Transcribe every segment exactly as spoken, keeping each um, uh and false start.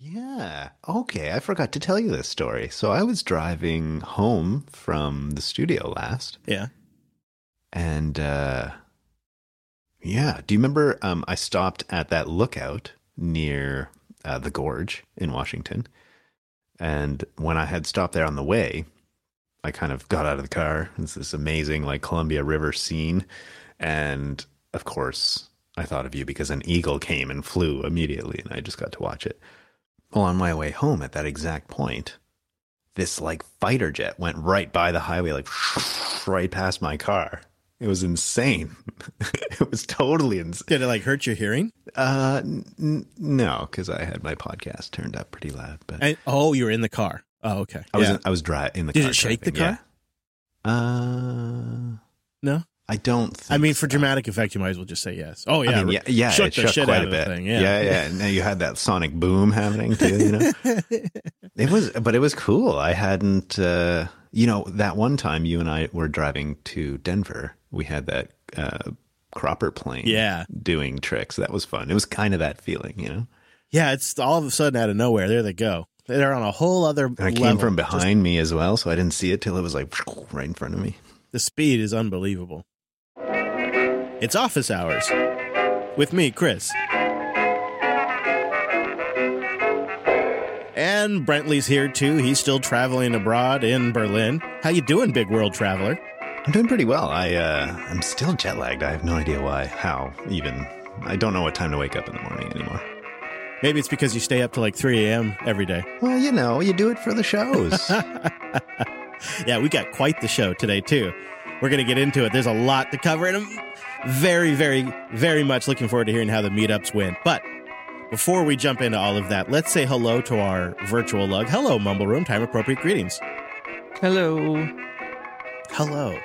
Yeah. Okay. I forgot to tell you this story. So I was driving home from the studio last. Yeah. And, uh, yeah. Do you remember um, I stopped at that lookout near uh, the Gorge in Washington? And when I had stopped there on the way, I kind of got out of the car. It's this amazing, like, Columbia River scene. And, of course, I thought of you because an eagle came and flew immediately, and I just got to watch it. Well, on my way home at that exact point, this, like, fighter jet went right by the highway, like, right past my car. It was insane. It was totally insane. Did it, like, hurt your hearing? Uh, n- no, because I had my podcast turned up pretty loud. But And, oh, you were in the car. Oh, okay. I was yeah. in, I was dry in the Did car. it shake driving, the car? Yeah. Uh, No? I don't think I mean, for so. dramatic effect, you might as well just say yes. Oh, yeah. I mean, yeah, yeah, shook it the shook shit quite out a of the bit. thing, Yeah, yeah. yeah. And you had that sonic boom happening too, you know? It was, but it was cool. I hadn't, uh, you know, that one time you and I were driving to Denver, we had that uh, cropper plane Yeah. doing tricks. That was fun. It was kind of that feeling, you know? Yeah, it's all of a sudden out of nowhere. There they go. They're on a whole other And it level. came from behind me as well, so I didn't see it till it was like right in front of me. The speed is unbelievable. It's office hours with me, Chris. And Brentley's here too. He's still traveling abroad in Berlin. How you doing, big world traveler? I'm doing pretty well. I, uh, I'm still jet lagged. I have no idea why, how, even. I don't know what time to wake up in the morning anymore. Maybe it's because you stay up till like three a.m. every day. Well, you know, you do it for the shows. Yeah, we got quite the show today, too. We're going to get into it. There's a lot to cover, and I'm very, very, very much looking forward to hearing how the meetups went. But before we jump into all of that, let's say hello to our virtual lug. Hello, Mumble Room. Time-appropriate greetings. Hello. Hello.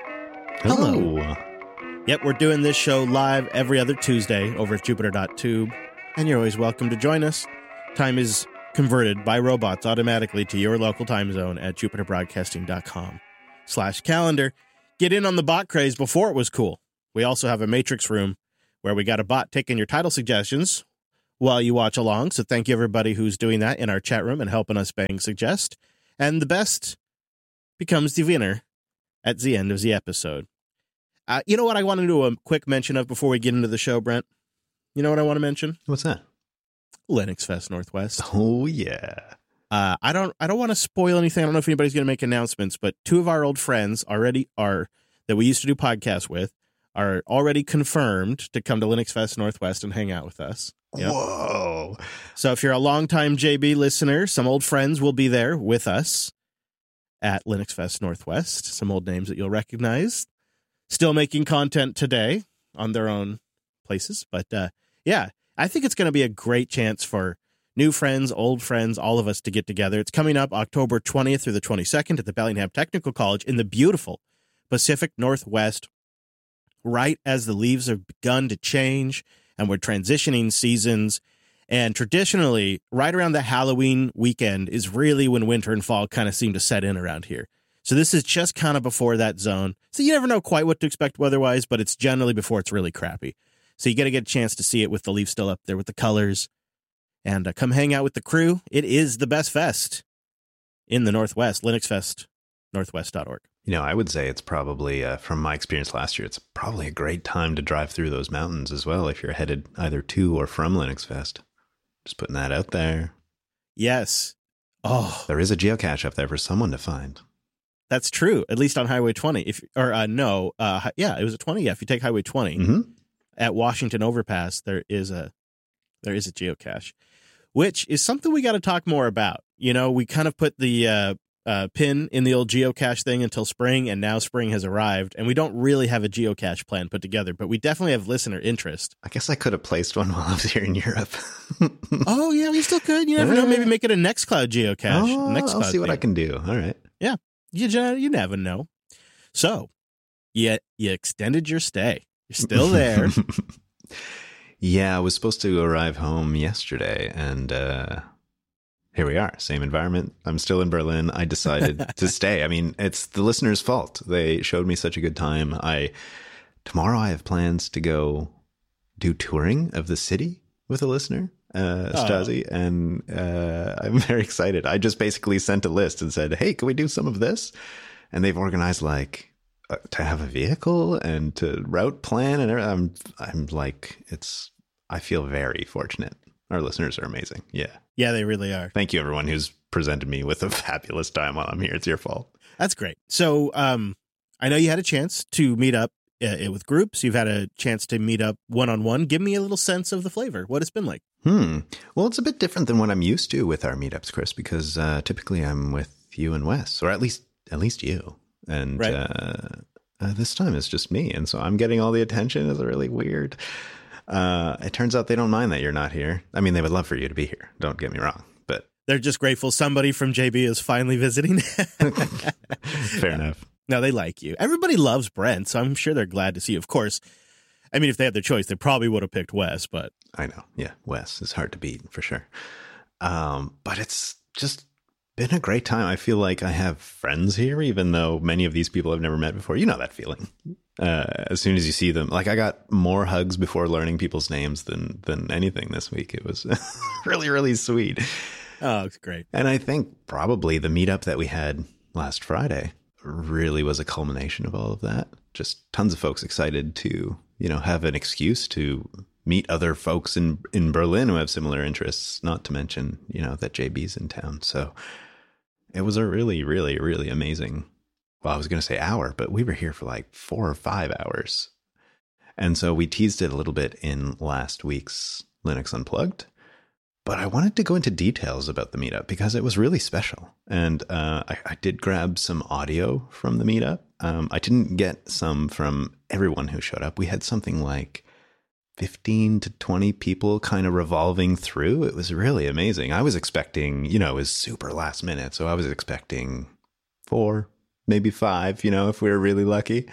Hello. Yep, we're doing this show live every other Tuesday over at Jupiter dot tube, and you're always welcome to join us. Time is converted by robots automatically to your local time zone at jupiter broadcasting dot com slash calendar. Get in on the bot craze before it was cool. We also have a Matrix room where we got a bot taking your title suggestions while you watch along. So thank you, everybody who's doing that in our chat room and helping us bang suggest. And the best becomes the winner at the end of the episode. Uh, you know what I want to do a quick mention of before we get into the show, Brent? You know what I want to mention? What's that? Linux Fest Northwest. Oh, yeah. Uh, I don't I don't want to spoil anything. I don't know if anybody's going to make announcements, but two of our old friends already are, that we used to do podcasts with, are already confirmed to come to Linux Fest Northwest and hang out with us. Yep. Whoa. So if you're a longtime J B listener, some old friends will be there with us at Linux Fest Northwest. Some old names that you'll recognize. Still making content today on their own places. But uh, yeah, I think it's going to be a great chance for new friends, old friends, all of us to get together. It's coming up October twentieth through the twenty-second at the Bellingham Technical College in the beautiful Pacific Northwest, right as the leaves have begun to change and we're transitioning seasons. And traditionally, right around the Halloween weekend is really when winter and fall kind of seem to set in around here. So this is just kind of before that zone. So you never know quite what to expect weather-wise, but it's generally before it's really crappy. So you got to get a chance to see it with the leaves still up there with the colors. And uh, come hang out with the crew. It is the best fest in the Northwest, Linux Fest Northwest dot org. You know, I would say it's probably, uh, from my experience last year, it's probably a great time to drive through those mountains as well if you're headed either to or from Linux Fest. Just putting that out there. Yes. Oh, There is a geocache up there for someone to find. that's true. At least on Highway twenty. If or uh, no, uh, hi- yeah, it was a twenty. Yeah, if you take Highway twenty Mm-hmm. at Washington Overpass, there is a there is a geocache, which is something we got to talk more about. You know, we kind of put the uh, uh, pin in the old geocache thing until spring, and now spring has arrived, and we don't really have a geocache plan put together, but we definitely have listener interest. I guess I could have placed one while I was here in Europe. Oh yeah, we still could. You never know. Maybe make it a Nextcloud geocache. Oh, Nextcloud I'll see what thing. I can do. All right. You ju- you never know. So, you you extended your stay. You're still there. Yeah, I was supposed to arrive home yesterday, and uh, here we are. Same environment. I'm still in Berlin. I decided to stay. I mean, it's the listeners' fault. They showed me such a good time. I tomorrow I have plans to go do touring of the city with a listener. uh, Stasi, oh. and uh, I'm very excited. I just basically sent a list and said, hey, can we do some of this? And they've organized like uh, to have a vehicle and to route plan. And I'm, I'm like, it's, I feel very fortunate. Our listeners are amazing. Yeah. Yeah, they really are. Thank you, everyone who's presented me with a fabulous time while I'm here. It's your fault. That's great. So um, I know you had a chance to meet up uh, with groups. You've had a chance to meet up one-on-one. Give me a little sense of the flavor, what it's been like. Hmm. Well, it's a bit different than what I'm used to with our meetups, Chris, because uh, typically I'm with you and Wes, or at least at least you. And right. uh, uh, this time it's just me. And so I'm getting all the attention. It's really weird. Uh, it turns out they don't mind that you're not here. I mean, they would love for you to be here. Don't get me wrong, but they're just grateful somebody from J B is finally visiting. Fair enough. No, they like you. Everybody loves Brent, so I'm sure they're glad to see you. Of course, I mean, if they had their choice, they probably would have picked Wes, but I know. Yeah, Wes is hard to beat for sure. Um, but it's just been a great time. I feel like I have friends here, even though many of these people I've never met before. You know that feeling. Uh, as soon as you see them, like I got more hugs before learning people's names than than anything this week. It was really, really sweet. Oh, it's great. And I think probably the meetup that we had last Friday really was a culmination of all of that. Just tons of folks excited to, you know, have an excuse to meet other folks in, in Berlin who have similar interests, not to mention, you know, that J B's in town. So it was a really, really, really amazing, well, I was going to say hour, but we were here for like four or five hours. And so we teased it a little bit in last week's Linux Unplugged. But I wanted to go into details about the meetup because it was really special. And uh, I, I did grab some audio from the meetup. Um, I didn't get some from everyone who showed up. We had something like fifteen to twenty people kind of revolving through. It was really amazing. I was expecting, you know, it was super last minute. So I was expecting four, maybe five, you know, if we were really lucky.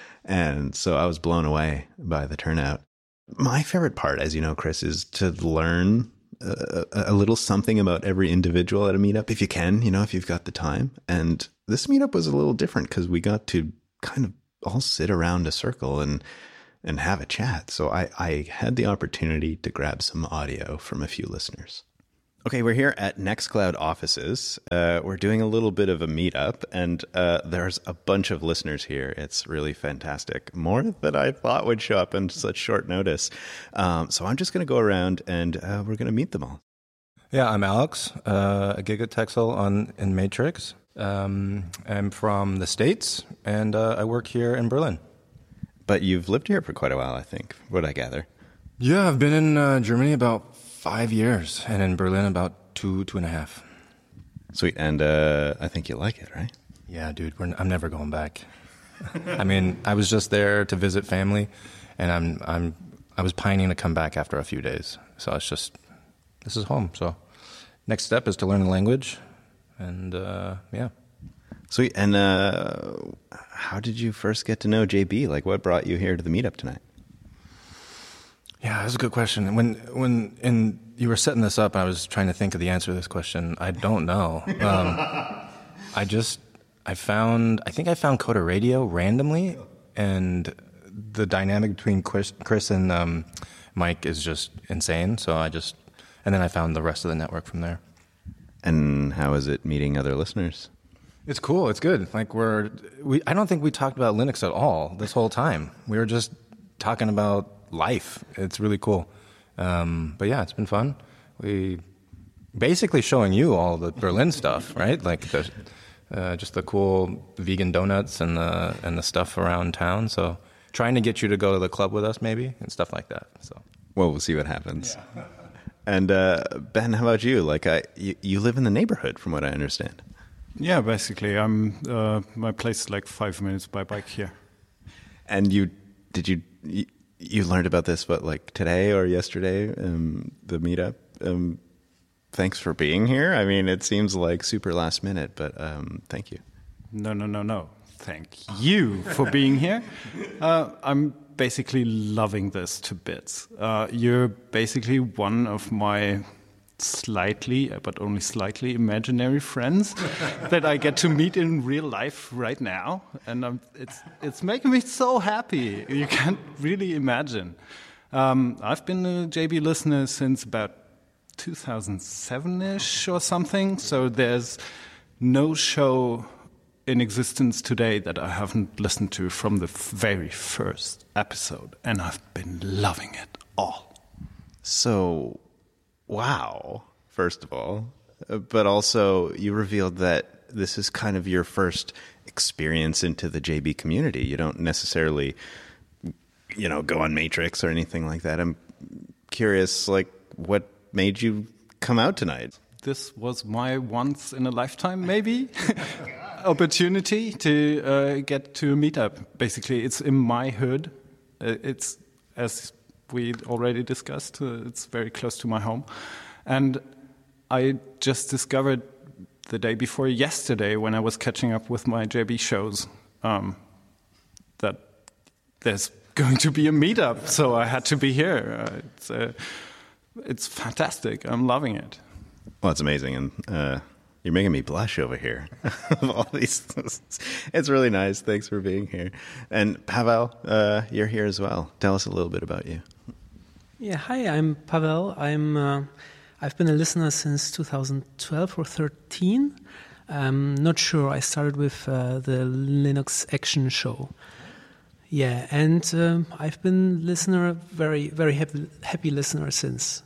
And so I was blown away by the turnout. My favorite part, as you know, Chris, is to learn A, a little something about every individual at a meetup, if you can, you know, if you've got the time. And this meetup was a little different because we got to kind of all sit around a circle and and have a chat. So I, I had the opportunity to grab some audio from a few listeners. Okay, we're here at Nextcloud offices. Uh, we're doing a little bit of a meetup, and uh, there's a bunch of listeners here. It's really fantastic. More than I thought would show up in such short notice. Um, so I'm just going to go around, and uh, we're going to meet them all. Yeah, I'm Alex, uh, a Gigatexel on in Matrix. Um, I'm from the States, and uh, I work here in Berlin. But you've lived here for quite a while, I think, what I gather. Yeah, I've been in uh, Germany about five years, and in Berlin about two, two and a half. Sweet, and uh, I think you like it, right? Yeah, dude, we're, I'm never going back. I mean, I was just there to visit family, and I'm, I'm, I was pining to come back after a few days. So it's just, this is home. So next step is to learn the language, and uh, yeah. Sweet, and uh, how did you first get to know J B? Like, what brought you here to the meetup tonight? Yeah, that's a good question. When when in you were setting this up, I was trying to think of the answer to this question. I don't know. Um, I just I found I think I found Coda Radio randomly, and the dynamic between Chris, Chris and um, Mike is just insane. So I just and then I found the rest of the network from there. And how is it meeting other listeners? It's cool. It's good. Like we're we. I don't think we talked about Linux at all this whole time. We were just talking about life. It's really cool. Um, but yeah, it's been fun. We basically showing you all the Berlin stuff, right? Like the, uh, just the cool vegan donuts and the and the stuff around town. So trying to get you to go to the club with us maybe and stuff like that. So well, we'll see what happens. Yeah. And uh, Ben, how about you? Like I, you, you live in the neighborhood, from what I understand. Yeah, basically, I'm. Uh, my place is like five minutes by bike here. And you did you. you You learned about this, what, like today or yesterday, um, the meetup? Um, thanks for being here. I mean, it seems like super last minute, but um, thank you. No, no, no, no. Thank you for being here. Uh, I'm basically loving this to bits. Uh, you're basically one of my slightly, but only slightly imaginary friends that I get to meet in real life right now, and I'm, it's it's making me so happy. You can't really imagine. Um, I've been a J B listener since about two thousand seven-ish or something. So there's no show in existence today that I haven't listened to from the very first episode, and I've been loving it all. So, wow, first of all. Uh, but also, you revealed that this is kind of your first experience into the J B community. You don't necessarily, you know, go on Matrix or anything like that. I'm curious, like, what made you come out tonight? This was my once in a lifetime, maybe, opportunity to uh, get to a meetup. Basically, it's in my hood. Uh, It's, as we already discussed, uh, it's very close to my home. And I just discovered the day before yesterday, when I was catching up with my J B shows, um, that there's going to be a meetup. So I had to be here. Uh, it's, uh, it's fantastic. I'm loving it. Well, it's amazing, and uh, you're making me blush over here. Of all these, it's really nice. Thanks for being here. And Pavel, uh, you're here as well. Tell us a little bit about you. Yeah, hi. I'm Pavel. I'm. Uh, I've been a listener since two thousand twelve or thirteen. I'm not sure. I started with uh, the Linux Action Show. Yeah, and um, I've been listener, very very happy happy listener since.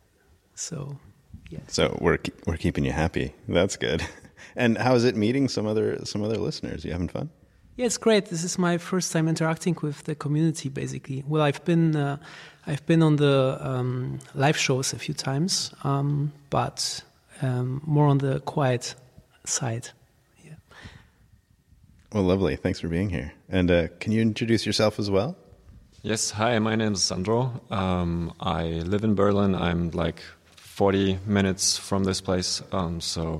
So. Yeah. So we're we're keeping you happy. That's good. And how is it meeting some other some other listeners? You having fun? Yeah, it's great. This is my first time interacting with the community, basically. Well, I've been uh, I've been on the um, live shows a few times, um, but um, more on the quiet side. Yeah. Well, lovely. Thanks for being here. And uh, can you introduce yourself as well? Yes. Hi, my name is Sandro. Um, I live in Berlin. I'm like forty minutes from this place, um, so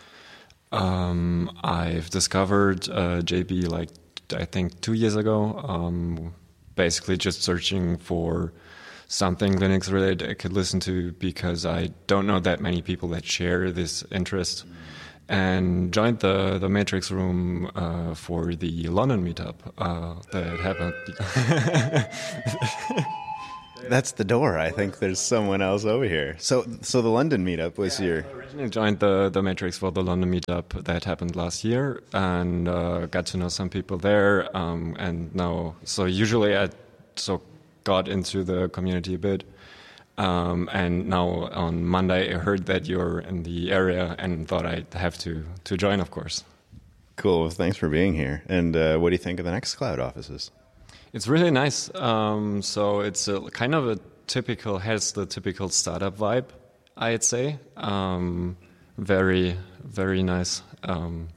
um, I've discovered uh, J B like I think two years ago. Um, basically, just searching for something Linux related I could listen to because I don't know that many people that share this interest, and joined the the Matrix room uh, for the London meetup uh, that happened. That's the door. I think there's someone else over here. So, so the London meetup was yeah, your. I originally joined the the Matrix for the London meetup that happened last year, and uh, got to know some people there. Um, and now, so usually I so got into the community a bit. Um, and now on Monday, I heard that you're in the area, and thought I'd have to to join, of course. Cool. Well, thanks for being here. And uh, what do you think of the Nextcloud offices? It's really nice. Um, so it's a, kind of a typical, has the typical startup vibe, I'd say. Um, very, very nice. Um,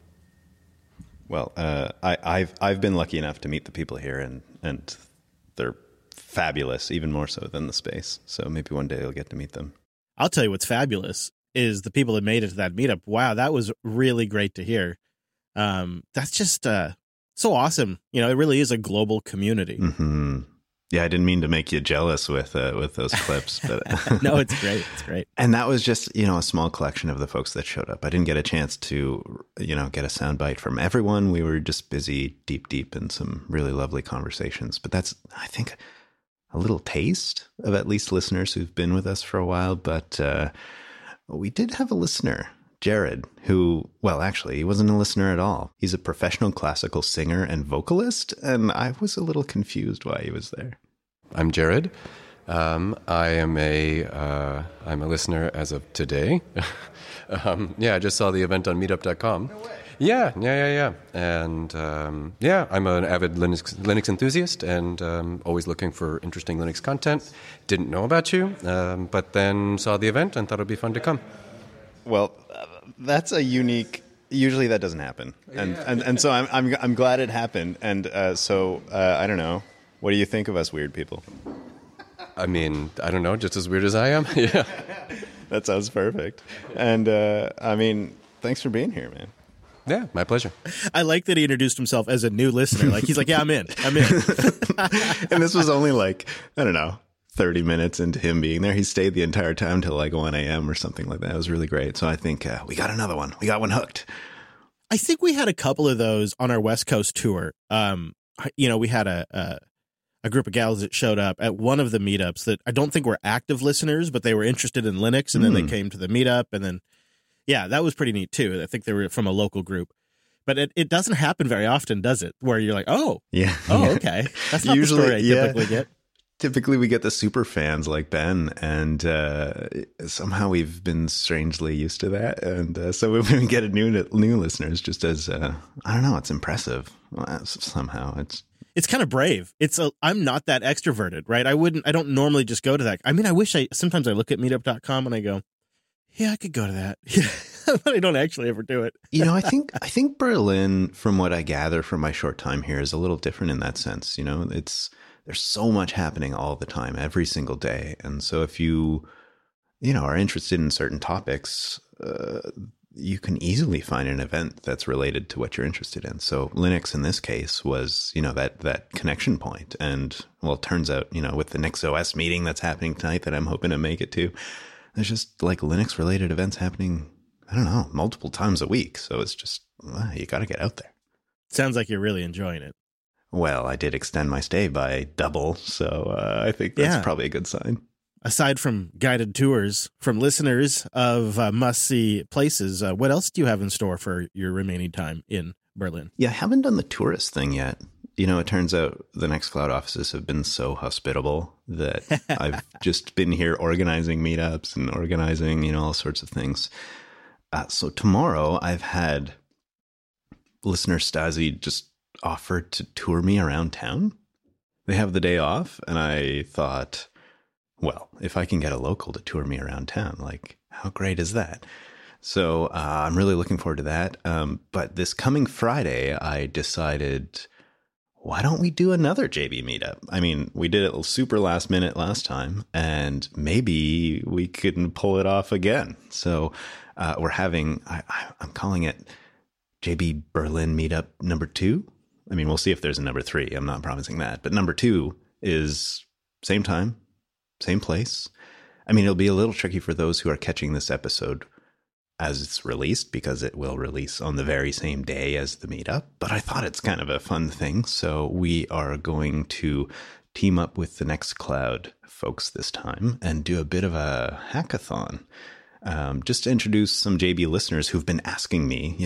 well, uh, I, I've I've been lucky enough to meet the people here, and and they're fabulous, even more so than the space. So maybe one day I'll get to meet them. I'll tell you what's fabulous is the people that made it to that meetup. Wow, that was really great to hear. Um, that's just uh, so awesome. You know, it really is a global community. Mm-hmm. Yeah, I didn't mean to make you jealous with uh, with those clips, but no, it's great. It's great. And that was just, you know, a small collection of the folks that showed up. I didn't get a chance to, you know, get a soundbite from everyone. We were just busy deep, deep in some really lovely conversations. But that's, I think, a little taste of at least listeners who've been with us for a while. But uh, we did have a listener, Jared, who, well, actually, he wasn't a listener at all. He's a professional classical singer and vocalist, and I was a little confused why he was there. I'm Jared. Um, I am a uh, I'm a listener as of today. um, yeah, I just saw the event on meetup dot com. No way. Yeah, yeah, yeah, yeah. And um, yeah, I'm an avid Linux Linux enthusiast, and um, always looking for interesting Linux content. Didn't know about you, um, but then saw the event and thought it'd be fun to come. Well, uh, that's a unique. Usually that doesn't happen, and yeah. and, and so I'm I'm I'm glad it happened. And uh, so uh, I don't know. What do you think of us weird people? I mean, I don't know, just as weird as I am. Yeah, that sounds perfect. And uh, I mean, thanks for being here, man. Yeah, my pleasure. I like that he introduced himself as a new listener. Like he's like, yeah, I'm in. I'm in. And this was only like, I don't know, thirty minutes into him being there. He stayed the entire time till like one a.m. or something like that. It was really great. So I think uh, we got another one. We got one hooked. I think we had a couple of those on our West Coast tour. Um, you know, we had a, a a group of gals that showed up at one of the meetups that I don't think were active listeners, but they were interested in Linux, and then Mm. they came to the meetup, and then, yeah, that was pretty neat too. I think they were from a local group. But it, it doesn't happen very often, does it? Where you're like, oh, Yeah. oh, okay. That's not Usually, the story I yeah. typically get. Typically, we get the super fans like Ben, and uh, somehow we've been strangely used to that. And uh, so when we get a new new listeners, just as uh, I don't know, it's impressive. Well, somehow it's It's kind of brave. It's a, I'm not that extroverted, right? I wouldn't, I don't normally just go to that. I mean, I wish I, sometimes I look at meetup dot com and I go, yeah, I could go to that. But I don't actually ever do it. you know, I think I think Berlin, from what I gather from my short time here, is a little different in that sense. You know, it's there's so much happening all the time, every single day, and so if you, you know, are interested in certain topics, uh, you can easily find an event that's related to what you're interested in. So Linux in this case was, you know, that that connection point. And well, it turns out, you know, with the NixOS meeting that's happening tonight that I'm hoping to make it to, there's just like Linux related events happening, I don't know, multiple times a week. So it's just, well, you got to get out there. Sounds like you're really enjoying it. Well, I did extend my stay by double. So uh, I think that's Yeah. probably a good sign. Aside from guided tours from listeners of uh, must-see places, uh, what else do you have in store for your remaining time in Berlin? Yeah, I haven't done the tourist thing yet. You know, it turns out the Nextcloud offices have been so hospitable that I've just been here organizing meetups and organizing, you know, all sorts of things. Uh, so tomorrow I've had listener Stasi just offered to tour me around town. They have the day off, and I thought, well, if I can get a local to tour me around town, like, how great is that? So uh, I'm really looking forward to that. Um, but this coming Friday, I decided, why don't we do another J B meetup? I mean, we did it super last minute last time, and maybe we can pull it off again. So uh, we're having, I, I, I'm calling it J B Berlin meetup number two. I mean, we'll see if there's a number three. I'm not promising that. But number two is same time, same place. I mean, it'll be a little tricky for those who are catching this episode as it's released, because it will release on the very same day as the meetup. But I thought it's kind of a fun thing. So we are going to team up with the Nextcloud folks this time and do a bit of a hackathon. Um, just to introduce some J B listeners who've been asking me, you